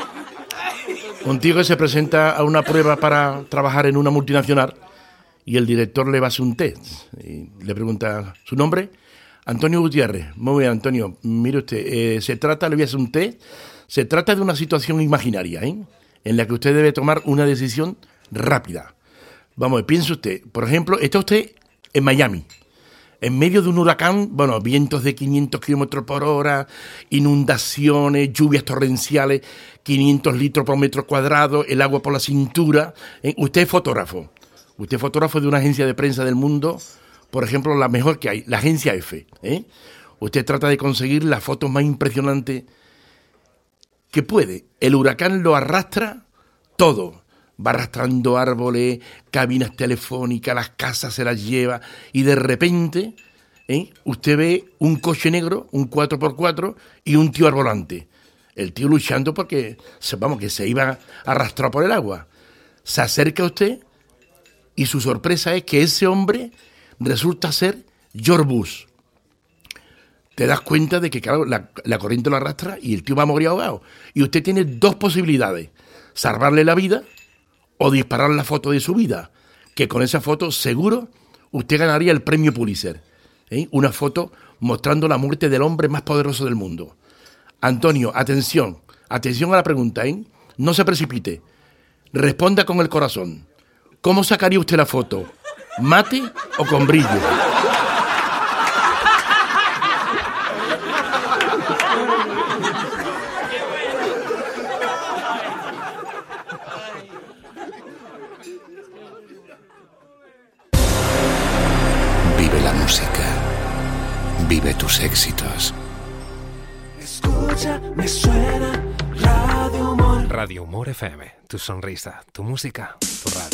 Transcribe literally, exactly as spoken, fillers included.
Un tío que se presenta a una prueba para trabajar en una multinacional y el director le va a hacer un test. Y le pregunta su nombre, Antonio Gutiérrez. Muy bien, Antonio, mire usted, eh, se trata, le voy a hacer un test, se trata de una situación imaginaria, ¿eh? En la que usted debe tomar una decisión rápida. Vamos, piense usted, por ejemplo, está usted en Miami, en medio de un huracán, bueno, vientos de quinientos kilómetros por hora, inundaciones, lluvias torrenciales, quinientos litros por metro cuadrado, el agua por la cintura. ¿eh? Usted es fotógrafo, usted es fotógrafo de una agencia de prensa del mundo, por ejemplo, la mejor que hay, la agencia F. ¿eh? Usted trata de conseguir las fotos más impresionantes que puede. El huracán lo arrastra todo. Va arrastrando árboles, cabinas telefónicas, las casas se las lleva y de repente ¿eh? usted ve un coche negro, un cuatro por cuatro y un tío al volante. El tío luchando porque, vamos, que se iba a arrastrar por el agua. Se acerca a usted y su sorpresa es que ese hombre resulta ser George Bush. Te das cuenta de que, claro, la, la corriente lo arrastra y el tío va a morir ahogado. Y usted tiene dos posibilidades, salvarle la vida o disparar la foto de su vida, que con esa foto seguro usted ganaría el premio Pulitzer. ¿eh? Una foto mostrando la muerte del hombre más poderoso del mundo. Antonio, atención, atención a la pregunta, ¿eh? No se precipite. Responda con el corazón. ¿Cómo sacaría usted la foto? ¿Mate o con brillo? Vive la música. Vive tus éxitos. Escucha, me suena Radio Humor. Radio Humor F M. Tu sonrisa, tu música, tu radio.